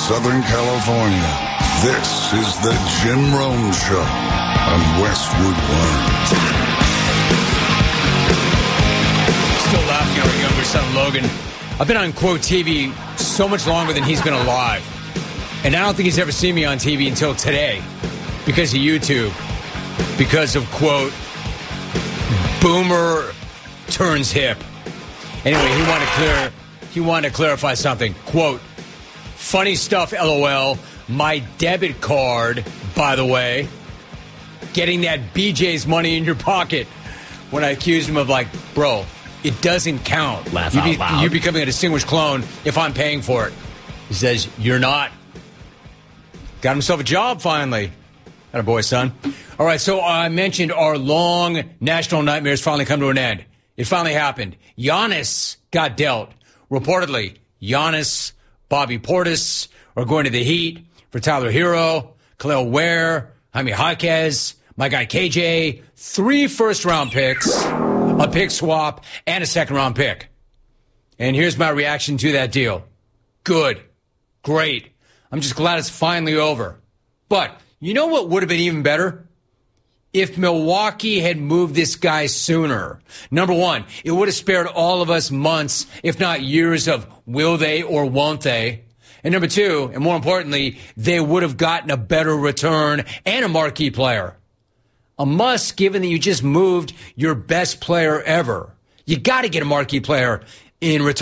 Southern California, this is the Jim Rome Show on Westwood One. Still laughing at our younger son, Logan. I've been on, quote, TV so much longer than he's been alive. And I don't think he's ever seen me on TV until today because of YouTube. Because of, quote, boomer turns hip. Anyway, he wanted to clarify something. Quote, funny stuff, LOL. My debit card, by the way, getting that BJ's money in your pocket. When I accused him of, like, bro, it doesn't count. Laugh out loud. You're becoming a distinguished clone if I'm paying for it. He says, you're not. Got himself a job, finally. Atta boy, son. All right, so I mentioned our long national nightmares finally come to an end. It finally happened. Giannis got dealt. Reportedly, Giannis, Bobby Portis are going to the Heat for Tyler Hero, Khalil Ware, Jaime Jaquez, my guy KJ, 3 first-round picks, a pick swap, and a second-round pick. And here's my reaction to that deal. Good. Great. I'm just glad it's finally over. But you know what would have been even better? If Milwaukee had moved this guy sooner. Number one, it would have spared all of us months, if not years, of will they or won't they. And number two, and more importantly, they would have gotten a better return and a marquee player. A must, given that you just moved your best player ever. You got to get a marquee player in return.